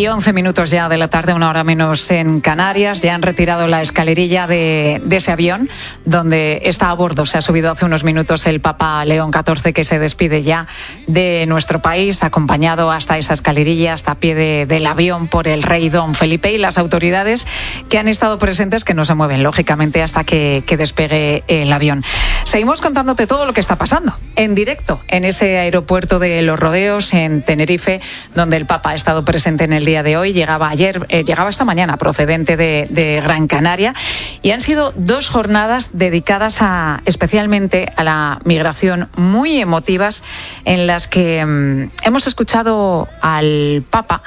Y 11 minutos ya de la tarde, 1 hora menos en Canarias. Ya han retirado la escalerilla de ese avión donde está a bordo. Se ha subido hace unos minutos el Papa León XIV, que se despide ya de nuestro país, acompañado hasta esa escalerilla, hasta a pie del avión por el rey Don Felipe y las autoridades que han estado presentes, que no se mueven, lógicamente, hasta que despegue el avión. Seguimos contándote todo lo que está pasando en directo en ese aeropuerto de Los Rodeos, en Tenerife, donde el Papa ha estado presente en el día de hoy. Llegaba esta mañana procedente de Gran Canaria, y han sido 2 jornadas dedicadas especialmente a la migración, muy emotivas, en las que hemos escuchado al Papa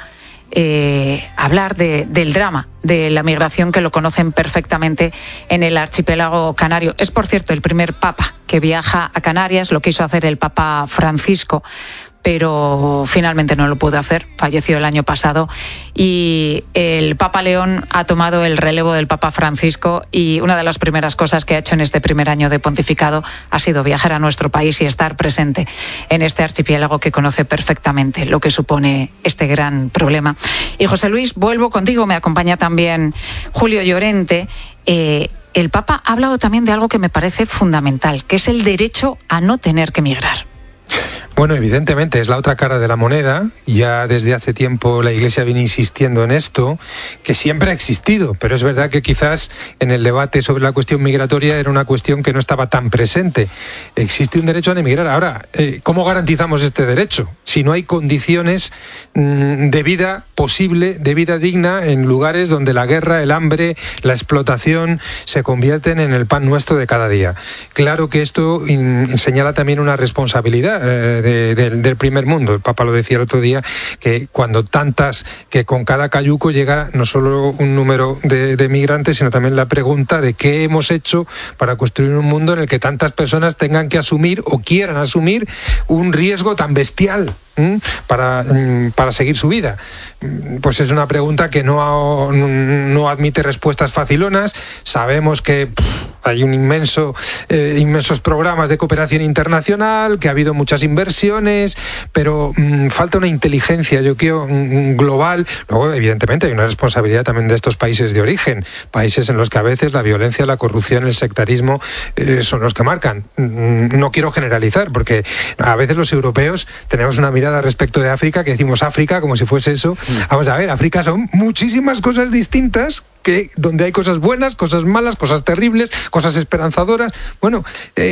hablar del drama de la migración, que lo conocen perfectamente en el archipiélago canario. Es, por cierto, el primer Papa que viaja a Canarias. Lo quiso hacer el Papa Francisco, pero finalmente no lo pudo hacer, falleció el año pasado, y el Papa León ha tomado el relevo del Papa Francisco, y una de las primeras cosas que ha hecho en este primer año de pontificado ha sido viajar a nuestro país y estar presente en este archipiélago que conoce perfectamente lo que supone este gran problema. Y José Luis, vuelvo contigo, me acompaña también Julio Llorente. El Papa ha hablado también de algo que me parece fundamental, que es el derecho a no tener que migrar. Bueno, evidentemente es la otra cara de la moneda. Ya desde hace tiempo la Iglesia viene insistiendo en esto, que siempre ha existido, pero es verdad que quizás en el debate sobre la cuestión migratoria era una cuestión que no estaba tan presente. Existe un derecho a emigrar. Ahora, ¿cómo garantizamos este derecho? Si no hay condiciones de vida posible, de vida digna, en lugares donde la guerra, el hambre, la explotación se convierten en el pan nuestro de cada día. Claro que esto señala también una responsabilidad del primer mundo. El Papa lo decía el otro día, que que con cada cayuco llega no solo un número de migrantes, sino también la pregunta de qué hemos hecho para construir un mundo en el que tantas personas tengan que asumir o quieran asumir un riesgo tan bestial para seguir su vida. Pues es una pregunta que no admite respuestas facilonas. Sabemos que hay inmensos programas de cooperación internacional, que ha habido muchas inversiones, pero falta una inteligencia, yo creo, global. Luego, evidentemente, hay una responsabilidad también de estos países de origen, países en los que a veces la violencia, la corrupción, el sectarismo son los que marcan. No quiero generalizar, porque a veces los europeos tenemos una mirada respecto de África, que decimos África como si fuese eso. Vamos a ver, África son muchísimas cosas distintas, donde hay cosas buenas, cosas malas, cosas terribles, cosas esperanzadoras. Bueno,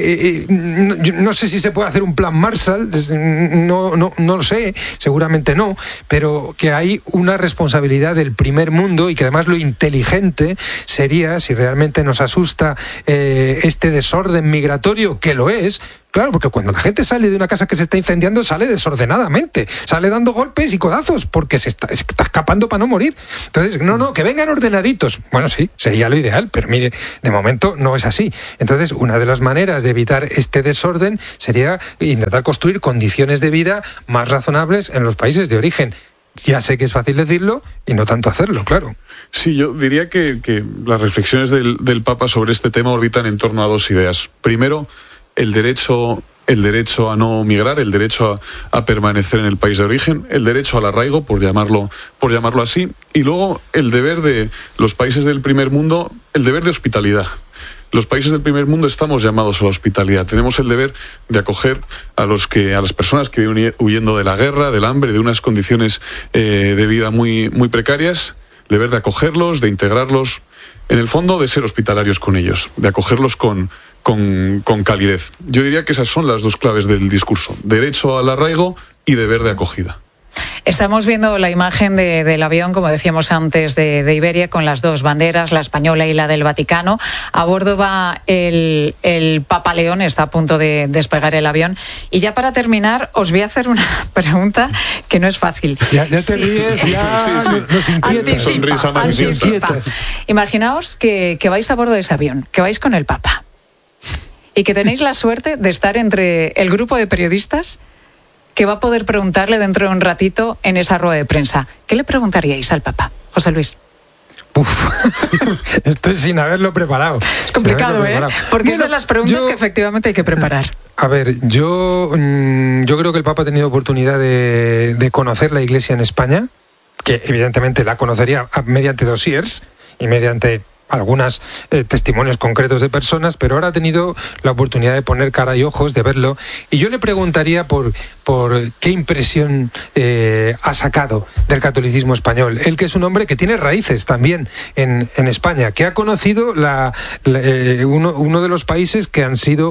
no sé si se puede hacer un plan Marshall, no lo sé, seguramente no, pero que hay una responsabilidad del primer mundo, y que además lo inteligente sería, si realmente nos asusta este desorden migratorio, que lo es. Claro, porque cuando la gente sale de una casa que se está incendiando, sale desordenadamente, sale dando golpes y codazos, porque se está escapando para no morir. Entonces, que vengan ordenaditos. Bueno, sí, sería lo ideal, pero mire, de momento no es así. Entonces, una de las maneras de evitar este desorden sería intentar construir condiciones de vida más razonables en los países de origen. Ya sé que es fácil decirlo y no tanto hacerlo, claro. Sí, yo diría que las reflexiones del Papa sobre este tema orbitan en torno a 2 ideas. Primero, el derecho a no migrar, el derecho a permanecer en el país de origen, el derecho al arraigo, por llamarlo así, y luego el deber de los países del primer mundo, el deber de hospitalidad. Los países del primer mundo estamos llamados a la hospitalidad. Tenemos el deber de acoger a las personas que viven huyendo de la guerra, del hambre, de unas condiciones de vida muy, muy precarias. El deber de acogerlos, de integrarlos, en el fondo de ser hospitalarios con ellos, de acogerlos con calidez. Yo diría que esas son las 2 claves del discurso: derecho al arraigo y deber de acogida. Estamos viendo la imagen del avión, como decíamos antes, de Iberia, con las 2 banderas, la española y la del Vaticano. A bordo va el Papa León, está a punto de despegar el avión. Y ya para terminar, os voy a hacer una pregunta que no es fácil. Ya te ríes, ya nos inquietas. Imaginaos que vais a bordo de ese avión, que vais con el Papa, y que tenéis la suerte de estar entre el grupo de periodistas que va a poder preguntarle dentro de un ratito en esa rueda de prensa. ¿Qué le preguntaríais al Papa, José Luis? Estoy sin haberlo preparado. Es complicado, porque es de las preguntas que efectivamente hay que preparar. A ver, yo creo que el Papa ha tenido oportunidad de conocer la Iglesia en España, que evidentemente la conocería mediante dossiers y mediante algunos testimonios concretos de personas, pero ahora ha tenido la oportunidad de poner cara y ojos, de verlo, y yo le preguntaría por qué impresión ha sacado del catolicismo español. Él, que es un hombre que tiene raíces también en España, que ha conocido uno de los países que han sido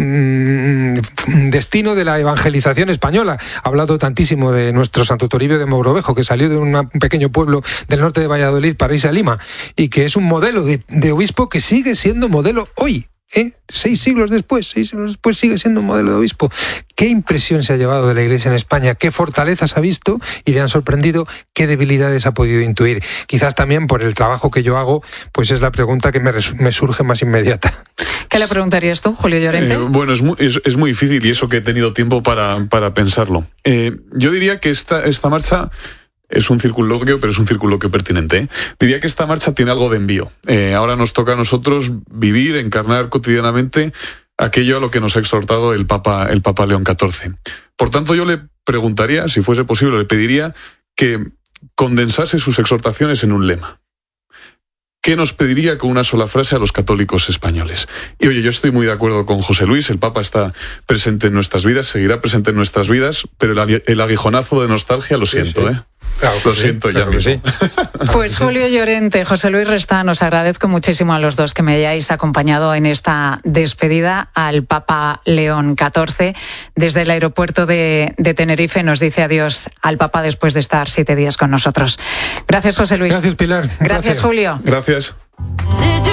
destino de la evangelización española. Ha hablado tantísimo de nuestro Santo Toribio de Mogrovejo, que salió de un pequeño pueblo del norte de Valladolid para irse a Lima, y que es un modelo de obispo que sigue siendo modelo hoy. 6 siglos después sigue siendo un modelo de obispo. ¿Qué impresión se ha llevado de la Iglesia en España? ¿Qué fortalezas ha visto y le han sorprendido? ¿Qué debilidades ha podido intuir? Quizás también por el trabajo que yo hago, pues es la pregunta que me surge más inmediata. ¿Qué le preguntarías tú, Julio Llorente? Bueno, es muy difícil, y eso que he tenido tiempo para pensarlo. Yo diría que esta marcha es un circunloquio, pero es un circunloquio pertinente. Diría que esta marcha tiene algo de envío. Ahora nos toca a nosotros vivir, encarnar cotidianamente aquello a lo que nos ha exhortado el Papa León XIV. Por tanto, yo le preguntaría, si fuese posible, le pediría que condensase sus exhortaciones en un lema. ¿Qué nos pediría con una sola frase a los católicos españoles? Y oye, yo estoy muy de acuerdo con José Luis, el Papa está presente en nuestras vidas, seguirá presente en nuestras vidas, pero el aguijonazo de nostalgia lo siento, sí. Claro, lo siento ya mismo. Sí. Pues Julio Llorente, José Luis Restán, os agradezco muchísimo a los dos que me hayáis acompañado en esta despedida al Papa León XIV. Desde el aeropuerto de Tenerife nos dice adiós al Papa después de estar 7 días con nosotros. Gracias, José Luis. Gracias, Pilar. Gracias, Julio. Gracias.